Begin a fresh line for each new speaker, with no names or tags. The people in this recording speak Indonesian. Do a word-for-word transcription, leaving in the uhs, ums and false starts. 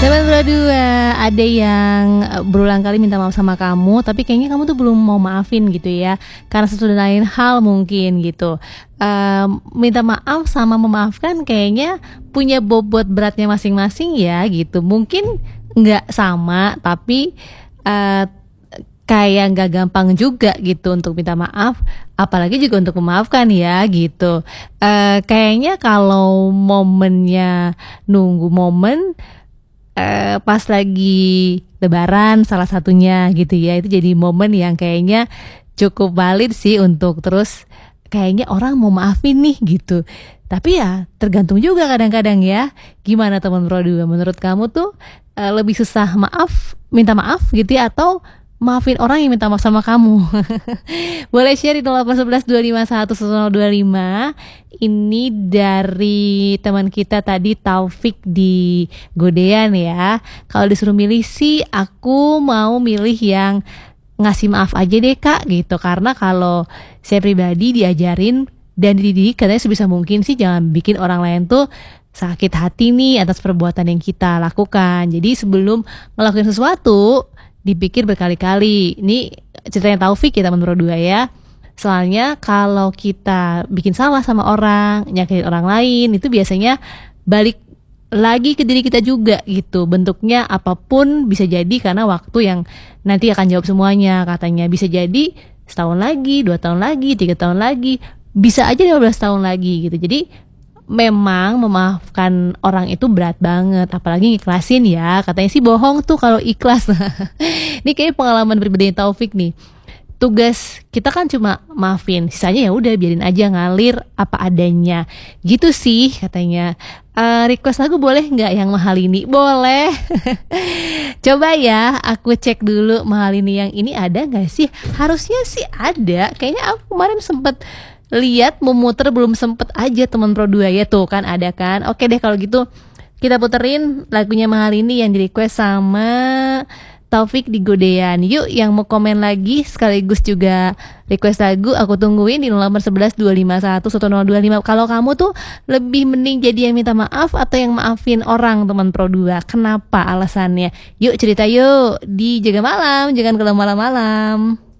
Teman berdua, ada yang eh, berulang kali minta maaf sama kamu, tapi kayaknya kamu tuh belum mau maafin gitu ya, karena satu dan lain hal mungkin gitu. Em, minta maaf sama memaafkan kayaknya punya bobot beratnya masing-masing ya gitu. Mungkin nggak sama, tapi eh, kayak nggak gampang juga gitu untuk minta maaf, apalagi juga untuk memaafkan ya gitu. Eh, kayaknya kalau momennya nunggu momen eh, pas lagi lebaran salah satunya gitu ya, itu jadi momen yang kayaknya cukup valid sih untuk terus kayaknya orang mau maafin nih gitu. Tapi ya tergantung juga kadang-kadang ya. Gimana teman Pro dua, menurut kamu tuh eh, lebih susah maaf, minta maaf gitu ya, atau maafin orang yang minta maaf sama kamu? Boleh share di nol delapan satu satu dua lima satu satu nol dua lima. Ini dari teman kita tadi, Taufik di Godean ya. Kalau disuruh milih sih aku mau milih yang ngasih maaf aja deh kak gitu. Karena kalau saya pribadi diajarin dan dididik katanya sebisa mungkin sih jangan bikin orang lain tuh sakit hati nih atas perbuatan yang kita lakukan. Jadi sebelum ngelakuin sesuatu dipikir berkali-kali. Ini ceritanya Taufik ya teman Pro dua ya. Soalnya kalau kita bikin salah sama orang, nyakitin orang lain, itu biasanya balik lagi ke diri kita juga gitu. Bentuknya apapun bisa jadi karena waktu yang nanti akan jawab semuanya. Katanya bisa jadi setahun lagi, dua tahun lagi, tiga tahun lagi, bisa aja lima belas tahun lagi gitu. Jadi memang memaafkan orang itu berat banget, apalagi ngiklasin ya. Katanya sih bohong tuh kalau ikhlas. Ini kayak pengalaman pribadi Taufik nih. Tugas kita kan cuma maafin, sisanya ya udah biarin aja ngalir apa adanya. Gitu sih katanya. Eh, request lagu boleh nggak yang mahal ini? Boleh. Coba ya, aku cek dulu mahal ini yang ini ada nggak sih? Harusnya sih ada. Kayaknya aku kemarin sempet lihat memuter, belum sempet aja teman Pro dua ya, tuh kan ada kan. Oke deh kalau gitu kita puterin lagunya mahal ini yang di request sama Taufik di Godean. Yuk yang mau komen lagi sekaligus juga request lagu, aku tungguin di nol delapan satu satu dua lima satu satu nol dua lima. Kalau kamu tuh lebih mending jadi yang minta maaf atau yang maafin orang teman Pro dua? Kenapa alasannya? Yuk cerita yuk di Jaga Malam, jangan kalau malam-malam.